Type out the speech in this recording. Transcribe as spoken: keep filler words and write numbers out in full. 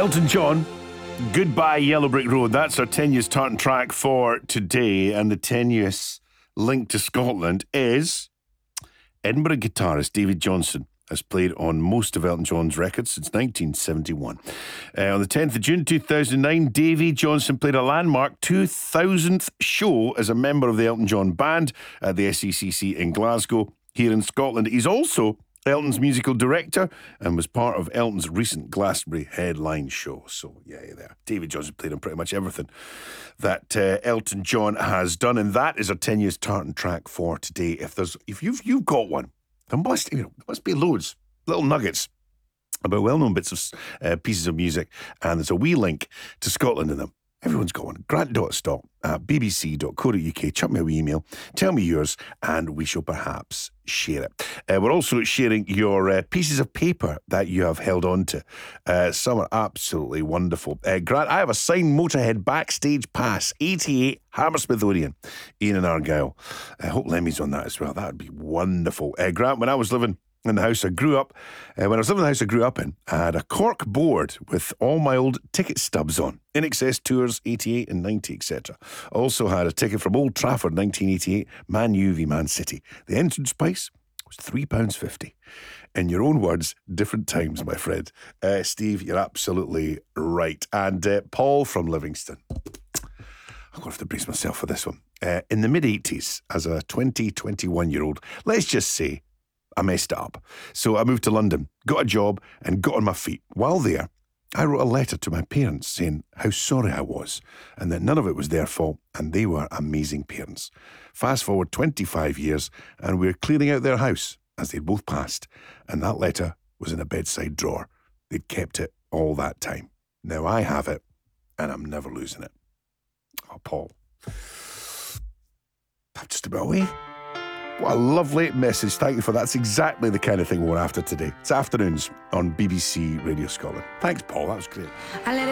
Elton John, Goodbye Yellow Brick Road. That's our tenuous tartan track for today. And the tenuous link to Scotland is Edinburgh guitarist David Johnson has played on most of Elton John's records since nineteen seventy-one. Uh, on the tenth of June two thousand nine, Davy Johnson played a landmark two thousandth show as a member of the Elton John Band at the S E C C in Glasgow, here in Scotland. He's also Elton's musical director and was part of Elton's recent Glastonbury headline show. So, yeah, you're there. David Johnson played on pretty much everything that uh, Elton John has done, and that is our tenuous tartan track for today. If there's, if you've you've got one, there must, you know, there must be loads, little nuggets about well-known bits of uh, pieces of music, and there's a wee link to Scotland in them. Everyone's got one. Grant dot stock at b b c dot co dot u k. Chuck me a wee email. Tell me yours, and we shall perhaps share it. Uh, we're also sharing your uh, pieces of paper that you have held on to. Uh, some are absolutely wonderful. Uh, Grant, I have a signed Motorhead backstage pass, eighty-eight Hammersmith Odeon, Ian and Argyll. I hope Lemmy's on that as well. That would be wonderful. Uh, Grant, when I was living in the house I grew up, uh, when I was living in the house I grew up in, I had a cork board with all my old ticket stubs on. I N X S Tours, eighty-eight and ninety, et cetera. Also had a ticket from Old Trafford, nineteen eighty-eight, Man U v Man City. The entrance price was three pounds fifty. In your own words, different times, my friend. Uh, Steve, you're absolutely right. And uh, Paul from Livingston. I'm going to have to brace myself for this one. Uh, in the mid-eighties, as a twenty, twenty-one-year-old, let's just say, I messed up. So I moved to London, got a job, and got on my feet. While there, I wrote a letter to my parents saying how sorry I was and that none of it was their fault, and they were amazing parents. Fast forward twenty-five years, and we're clearing out their house as they'd both passed, and that letter was in a bedside drawer. They'd kept it all that time. Now I have it, and I'm never losing it. Oh, Paul. I'm just about away. What a lovely message. Thank you for that. That's exactly the kind of thing we're after today. It's afternoons on B B C Radio Scotland. Thanks, Paul. That was great. I let it